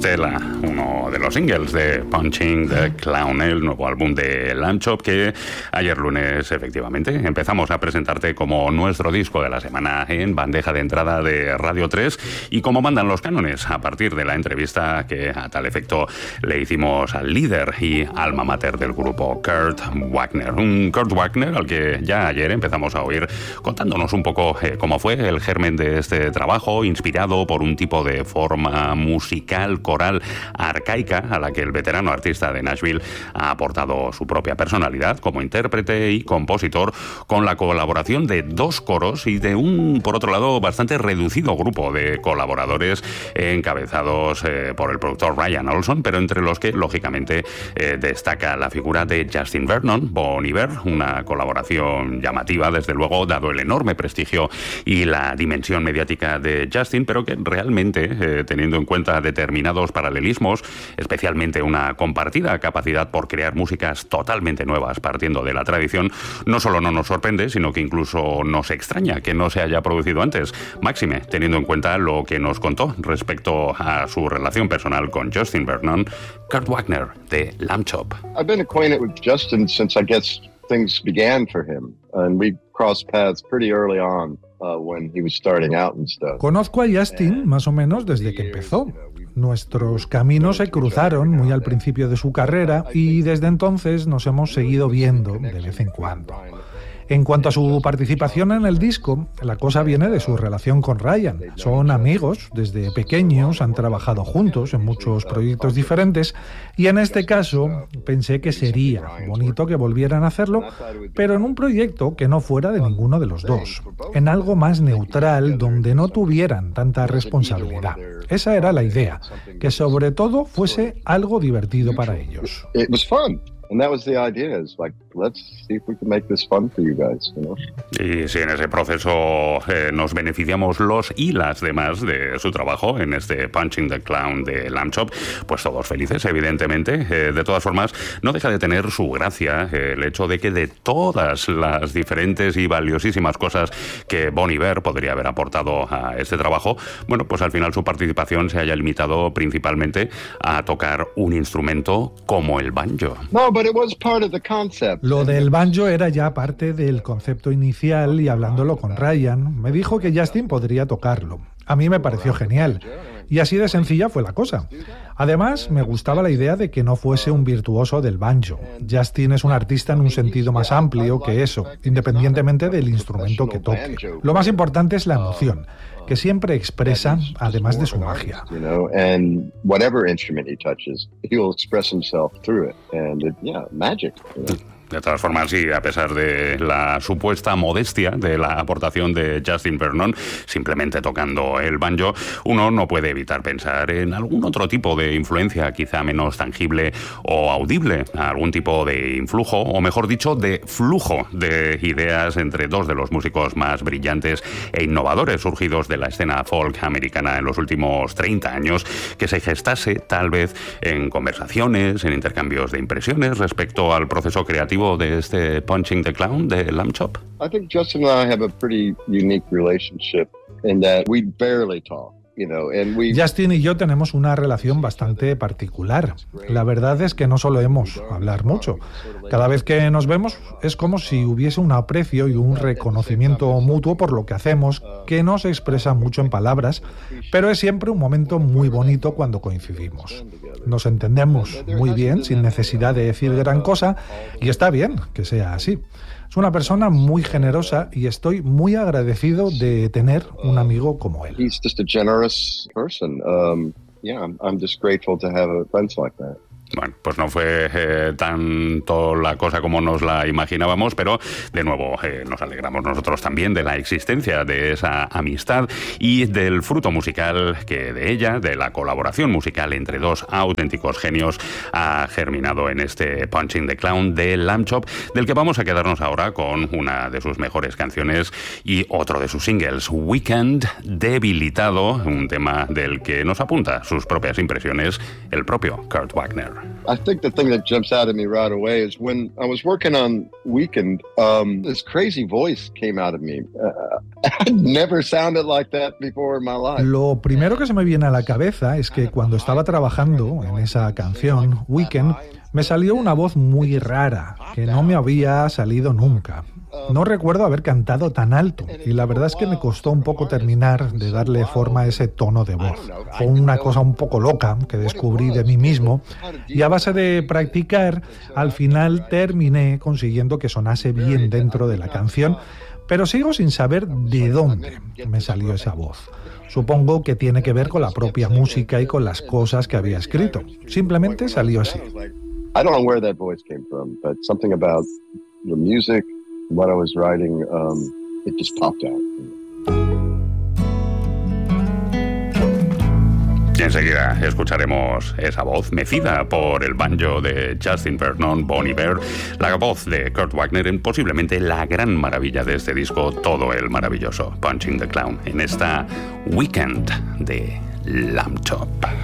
Stella, uno de los singles de Punching the Clown, el nuevo álbum de Lamb Chop, que ayer lunes efectivamente empezamos a presentarte como nuestro disco de la semana en bandeja de entrada de Radio 3 y como mandan los cánones a partir de la entrevista que a tal efecto le hicimos al líder y alma mater del grupo, Kurt Wagner. Un Kurt Wagner al que ya ayer empezamos a oír contándonos un poco cómo fue el germen de este trabajo, inspirado por un tipo de forma musical, coral, arcaica, a la que el veterano artista de Nashville ha aportado su propia personalidad como intérprete y compositor, con la colaboración de dos coros y de un, por otro lado, bastante reducido grupo de colaboradores encabezados por el productor Ryan Olson, pero entre los que, lógicamente, destaca la figura de Justin Vernon, Bon Iver, una colaboración llamativa, desde luego, dado el enorme prestigio y la dimensión mediática de Justin, pero que realmente, teniendo en cuenta determinados paralelismos, especialmente una compartida capacidad por crear músicas totalmente nuevas partiendo de la tradición, no solo no nos sorprende, sino que incluso nos extraña que no se haya producido antes, máxime teniendo en cuenta lo que nos contó respecto a su relación personal con Justin Vernon, Kurt Wagner de Lamb Chop. I've been acquainted with Justin since I guess things began for him, and we crossed paths pretty early on. When he was starting out and stuff. Conozco a Justin más o menos desde que empezó. Nuestros caminos se cruzaron muy al principio de su carrera y desde entonces nos hemos seguido viendo de vez en cuando. En cuanto a su participación en el disco, la cosa viene de su relación con Ryan. Son amigos, desde pequeños han trabajado juntos en muchos proyectos diferentes y en este caso pensé que sería bonito que volvieran a hacerlo, pero en un proyecto que no fuera de ninguno de los dos, en algo más neutral donde no tuvieran tanta responsabilidad. Esa era la idea, que sobre todo fuese algo divertido para ellos. And that was the idea, is like, let's see if we can make this fun for you guys, you know? Y si en ese proceso nos beneficiamos los y las demás de su trabajo en este Punching the Clown de Lamb Chop, pues todos felices, evidentemente. De todas formas, no deja de tener su gracia el hecho de que de todas las diferentes y valiosísimas cosas que Bon Iver podría haber aportado a este trabajo, bueno, pues al final su participación se haya limitado principalmente a tocar un instrumento como el banjo. No, but it was part of the concept. Lo del banjo era ya parte del concepto inicial y hablándolo con Ryan, me dijo que Justin podría tocarlo. A mí me pareció genial. Y así de sencilla fue la cosa. Además, me gustaba la idea de que no fuese un virtuoso del banjo. Justin es un artista en un sentido más amplio que eso, independientemente del instrumento que toque. Lo más importante es la emoción, que siempre expresa, además de su magia. De todas formas, sí, a pesar de la supuesta modestia de la aportación de Justin Vernon, simplemente tocando el banjo, uno no puede evitar pensar en algún otro tipo de influencia, quizá menos tangible o audible, algún tipo de influjo, o mejor dicho, de flujo de ideas entre dos de los músicos más brillantes e innovadores surgidos de la escena folk americana en los últimos 30 años, que se gestase tal vez en conversaciones, en intercambios de impresiones respecto al proceso creativo de este Punching the Clown de Lamb Chop. I think Justin and I have a pretty unique relationship in that we barely talk. Justin y yo tenemos una relación bastante particular. La verdad es que no solemos hablar mucho. Cada vez que nos vemos es como si hubiese un aprecio y un reconocimiento mutuo por lo que hacemos, que no se expresa mucho en palabras, pero es siempre un momento muy bonito cuando coincidimos. Nos entendemos muy bien, sin necesidad de decir gran cosa, y está bien que sea así. Es una persona muy generosa y estoy muy agradecido de tener un amigo como él. He's just a generous person. I'm just grateful to have friends like that. Bueno, pues no fue tanto la cosa como nos la imaginábamos, pero de nuevo nos alegramos nosotros también de la existencia de esa amistad y del fruto musical que de ella, de la colaboración musical entre dos auténticos genios, ha germinado en este Punching the Clown de Lamb Chop, del que vamos a quedarnos ahora con una de sus mejores canciones y otro de sus singles, Weekend, Debilitado, un tema del que nos apunta sus propias impresiones el propio Kurt Wagner. I think the thing that jumps out at me right away is when I was working on Weekend, this crazy voice came out of me. I'd never sounded like that before in my life. Lo primero que se me viene a la cabeza es que cuando estaba trabajando en esa canción, Weekend, me salió una voz muy rara, que no me había salido nunca. No recuerdo haber cantado tan alto y la verdad es que me costó un poco terminar de darle forma a ese tono de voz. Fue una cosa un poco loca que descubrí de mí mismo y a base de practicar, al final terminé consiguiendo que sonase bien dentro de la canción, pero sigo sin saber de dónde me salió esa voz. Supongo que tiene que ver con la propia música y con las cosas que había escrito. Simplemente salió así. I don't know where that voice came from, but something about the music, what I was writing, it just popped out. Y enseguida escucharemos esa voz mecida por el banjo de Justin Vernon, Bon Iver, la voz de Kurt Wagner en posiblemente la gran maravilla de este disco, todo el maravilloso Punching the Clown, en esta Weekend de Lamb Chop.